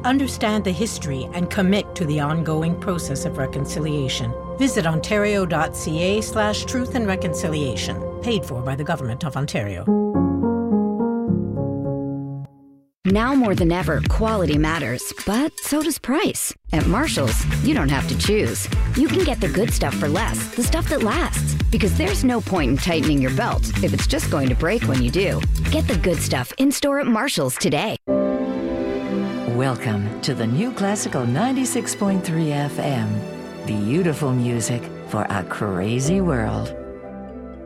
understand the history, and commit to the ongoing process of reconciliation. Visit ontario.ca/truth and reconciliation. Paid for by the Government of Ontario. Now more than ever, quality matters, but so does price. At Marshall's, you don't have to choose. You can get the good stuff for less, the stuff that lasts. Because there's no point in tightening your belt if it's just going to break when you do. Get the good stuff in-store at Marshall's today. Welcome to the New Classical 96.3 FM. Beautiful music for a crazy world.